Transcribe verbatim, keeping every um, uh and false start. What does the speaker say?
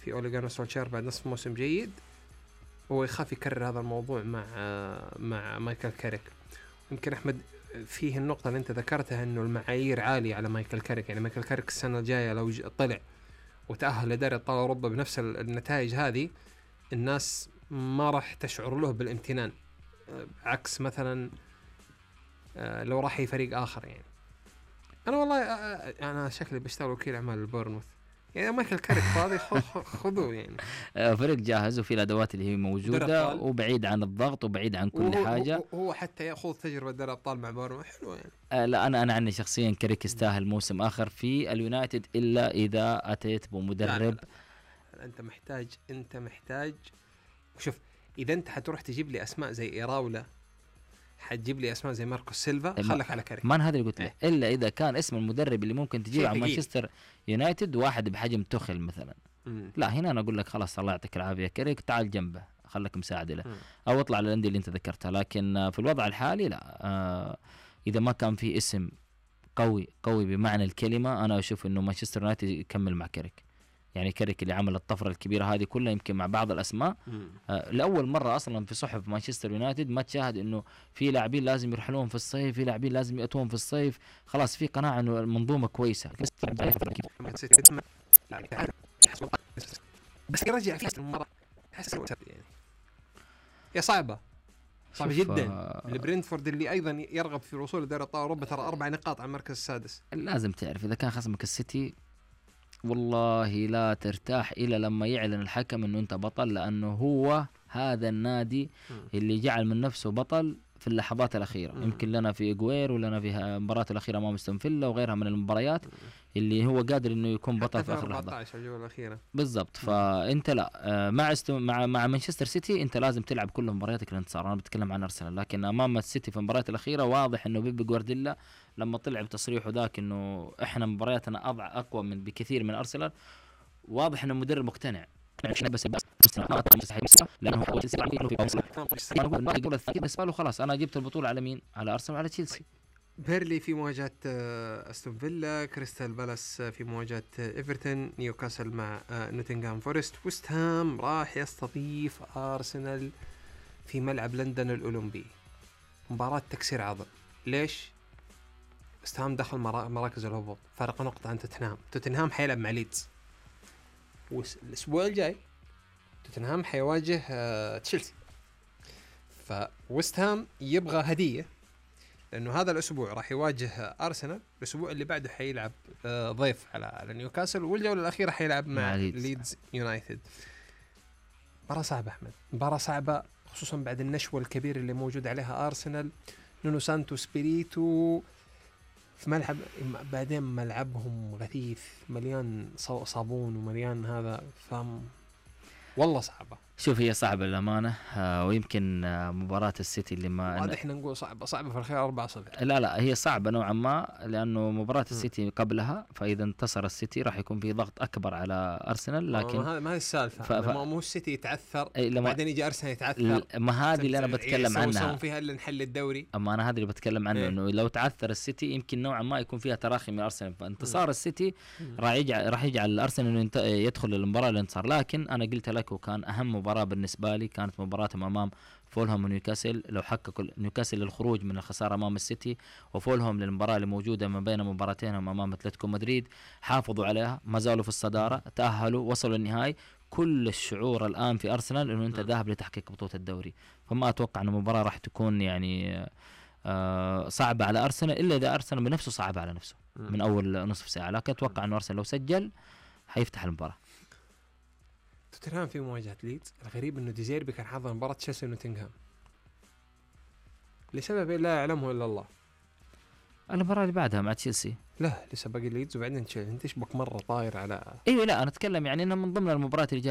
في أولي جانر سولشير بعد نصف موسم جيد، هو يخاف يكرر هذا الموضوع مع مع مايكل كاريك. يمكن أحمد فيه النقطة اللي أنت ذكرتها إنه المعايير عالية على مايكل كاريك. يعني مايكل كاريك السنة الجاية لو طلع وتأهل لدوري أبطال أوروبا بنفس النتائج هذه، الناس ما راح تشعر له بالامتنان، عكس مثلا لو راح أي فريق آخر. يعني أنا والله أنا شكلي بشتغل وكيل أعمال البورنموث، يعني مايكل كاريك فاضي خذوه. يعني فريق جاهز وفي الأدوات اللي هي موجودة وبعيد عن الضغط وبعيد عن كل وهو حاجة. هو حتى يأخذ تجربة دوري أبطال مع بورنموث حلوة يعني. آه لا أنا أنا عني شخصيا كاريك يستاهل موسم آخر في اليونايتد، إلا إذا أتيت بمدرب. لا لا لا. أنت محتاج أنت محتاج شوف، إذا أنت حتروح تجيب لي أسماء زي إيراولا، حتجيب لي أسماء زي ماركوس سيلفا، خلك على كاريك. ما أنا هذا اللي قلت له، إلا إذا كان اسم المدرب اللي ممكن تجيبه عن مانشستر يونايتد واحد بحجم توخل مثلا. مم. لا هنا أنا أقول لك خلاص الله يعطيك العافية كاريك، تعال جنبه خلك مساعد له، أو اطلع للأندية اللي أنت ذكرتها. لكن في الوضع الحالي لا، آه إذا ما كان في اسم قوي قوي بمعنى الكلمة، أنا أشوف إنه مانشستر يونايتد يكمل مع كاريك. يعني كاريك اللي عمل الطفرة الكبيرة هذه كلها يمكن مع بعض الأسماء آه لأول مرة أصلا في صحف مانشستر يونايتد ما تشاهد إنه في لاعبين لازم يرحلون في الصيف، في لاعبين لازم يأتون في الصيف. خلاص في قناعة إنه المنظومة كويسة. بس يرجع في المرة يعني يا صعبة صعب جدا. البرينتفورد اللي أيضا يرغب في الوصول لدوري أبطال أوروبا ترى أربع نقاط على المركز السادس. لازم تعرف إذا كان خصمك السيتي والله لا ترتاح إلا لما يعلن الحكم إنه أنت بطل، لأنه هو هذا النادي اللي جعل من نفسه بطل في اللحظات الأخيرة. م. يمكن لنا في إغوير ولنا في المباراة الأخيرة أمام استون فيلا وغيرها من المباريات م. اللي هو قادر إنه يكون بطل في آخر لحظة الأخيرة بالضبط. فأنت لا مع مع مع مانشستر سيتي أنت لازم تلعب كل مبارياتك الانتصار. أنا بتكلم عن أرسنال، لكن أمام السيتي في المباريات الأخيرة واضح إنه بيب جوارديولا لما طلع بتصريحه ذاك إنه إحنا مبارياتنا أضع أقوى من بكثير من أرسنال، واضح إنه المدرب مقتنع. بس بس لأنه هو يقول الثقيل بس قالوا خلاص أنا جبت البطولة على مين؟ على أرسنال وعلى تشيلسي. بيرلي في مواجهة أستون فيلا، كريستال بالاس في مواجهة إيفرتون، نيوكاسل مع نوتنغهام فورست، وست هام راح يستضيف أرسنال في ملعب لندن الأولمبي. مباراة تكسير عظم. ليش؟ وست هام دخل مراكز الهبوط، فرق نقطة عن توتنهام. توتنهام حيلعب مع ليدز، والأسبوع الجاي توتنهام حيواجه آه تشيلسي. فوست هام يبغى هدية، لأنه هذا الأسبوع راح يواجه أرسنال، الأسبوع اللي بعده حيلعب آه ضيف على على نيوكاسل، والجولة الأخيرة حيلعب مع ليدز يونايتد. مباراة صعبة أحمد، مباراة صعبة خصوصا بعد النشوة الكبير اللي موجود عليها أرسنال. نونو سانتو سبيريتو في ملعب، بعدين ملعبهم غثيث مليان صابون ومليان هذا، فهم والله صعبة. شوف هي صعبة للأمانة، آه ويمكن آه مباراة السيتي اللي ما هذا احنا نقول صعبة صعبة في الخير أربعة صفر. لا لا هي صعبة نوعا ما، لأنه مباراة السيتي قبلها، فإذا انتصر السيتي راح يكون في ضغط أكبر على أرسنال. لكن ما هذا ما هي السالفة، ف... ف... مو السيتي يتعثر لما... بعدين يجي أرسنال يتعثر. ما هذه اللي أنا بتكلم عنها فيها اللي نحل الدوري. أما أنا هذا اللي بتكلم عنه، إنه لو تعثر السيتي يمكن نوعا ما يكون فيها تراخي من أرسنال، فانتصار السيتي راح يجعل راح يجعل أرسنال إنه ينت... يدخل المباراة الانتصار. لكن أنا قلت لك وكان أهم مباراة بالنسبة لي كانت مباراتهم أمام فولهام ونيوكاسل. لو حققوا نيوكاسل للخروج من الخسارة أمام السيتي، وفولهام للمباراة اللي موجودة ما بين مباراتينهم أمام أتلتيكو مدريد، حافظوا عليها، ما زالوا في الصدارة، تأهلوا، وصلوا النهائي. كل الشعور الآن في أرسنال إنه أنت ذاهب لتحقيق بطولة الدوري. فما أتوقع أن المباراة راح تكون يعني آه صعبة على أرسنال، إلا إذا أرسنال بنفسه صعب على نفسه من أول نصف ساعة. لكن أتوقع أن أرسنال لو سجل حيفتح المباراة. توتنهام في مواجهة ليدز، الغريب إنه ديزيربي كان حاضر مباراة تشيلسي ونوتنغهام لسبب لا يعلمه إلا الله. المباراة اللي بعدها مع تشيلسي لا لسه باقي ليدز وبعدين تشيلسي. انت ايش بك مرة طاير على ايوه لا انا اتكلم يعني انه من ضمن المباريات اللي